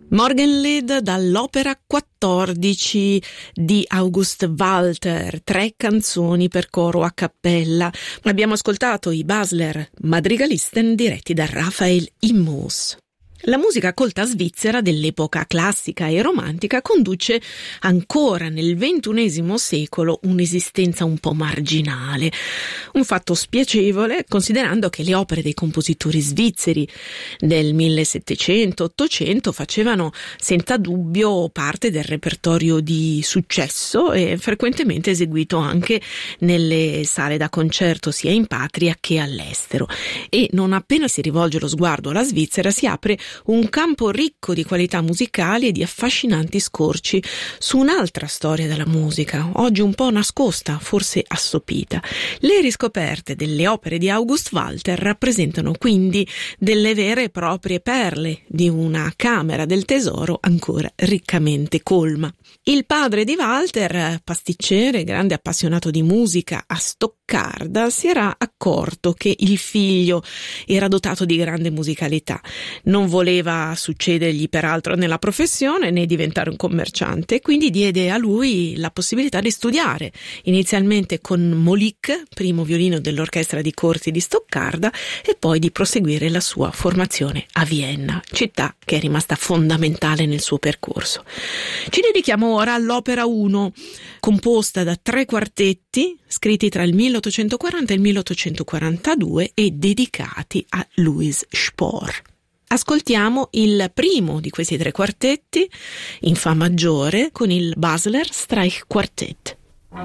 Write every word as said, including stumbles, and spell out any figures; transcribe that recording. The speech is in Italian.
Morgenlied dall'opera quattordici di August Walter, tre canzoni per coro a cappella. Abbiamo ascoltato i Basler Madrigalisten diretti da Raphael Immers. La musica colta svizzera dell'epoca classica e romantica conduce ancora nel ventunesimo secolo un'esistenza un po' marginale, un fatto spiacevole considerando che le opere dei compositori svizzeri del millesettecento ottocento facevano senza dubbio parte del repertorio di successo e frequentemente eseguito anche nelle sale da concerto sia in patria che all'estero. E non appena si rivolge lo sguardo alla Svizzera si apre un campo ricco di qualità musicali e di affascinanti scorci su un'altra storia della musica, oggi un po' nascosta, forse assopita. Le riscoperte delle opere di August Walter rappresentano quindi delle vere e proprie perle di una camera del tesoro ancora riccamente colma. Il padre di Walter, pasticcere, grande appassionato di musica a Stoccarda, si era accorto che il figlio era dotato di grande musicalità. Non voleva succedergli peraltro nella professione né diventare un commerciante, quindi diede a lui la possibilità di studiare, inizialmente con Molik, primo violino dell'orchestra di corti di Stoccarda, e poi di proseguire la sua formazione a Vienna, città che è rimasta fondamentale nel suo percorso. Ci dedichiamo ora all'opera uno, composta da tre quartetti scritti tra il milleottocentoquaranta e il milleottocentoquarantadue e dedicati a Louis Spohr. Ascoltiamo il primo di questi tre quartetti in fa maggiore con il Basler Streichquartett.